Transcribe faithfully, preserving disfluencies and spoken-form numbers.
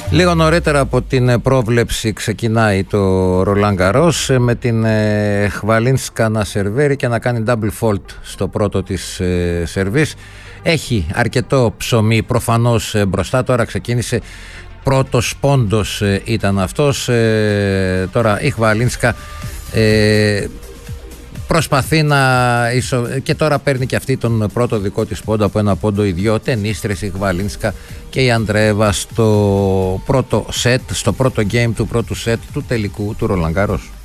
Λίγο νωρίτερα από την πρόβλεψη ξεκινάει το Ρολάν Γκαρός με την Χβαλίνσκα να σερβέρει και να κάνει double fault στο πρώτο της σερβίς. Έχει αρκετό ψωμί προφανώς μπροστά, τώρα ξεκίνησε, πρώτος πόντος ήταν αυτός. Τώρα η Χβαλίνσκα ε, προσπαθεί να ισο... και τώρα παίρνει και αυτή τον πρώτο δικό της πόντο από ένα πόντο οι δυο τενίστρες, η Χβαλίνσκα και η Αντρέεβα, στο πρώτο σετ, στο πρώτο game του πρώτου σετ του τελικού του Ρολάν Γκαρός.